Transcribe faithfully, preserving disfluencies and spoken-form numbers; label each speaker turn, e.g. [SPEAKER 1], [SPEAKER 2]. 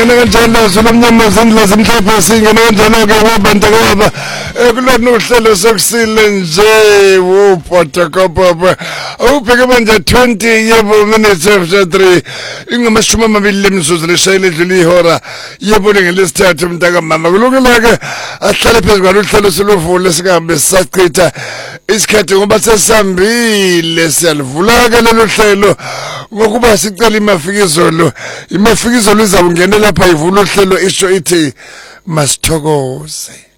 [SPEAKER 1] singena kanjalo solomnyama zindla zimhlophe singena kanjalo ke wabantu kwaba ekulona uhlelo sokusile nje wopotokopapa ubheke manje twenty yebo minutes after three ingamashumi amabili lemzuzu leshayile edlula ihora yebo ngelesithathu mntaka mama kulungile ke ahlale phezulu kwaluhlelo siluvule singabe sisachitha isikhathi ngoba sesambile siyalivula ke lelo hlelo ngokuba sicela imafikizolo imafikizolo izawungena lapha ivula uhlelo isho ithi masithokoze.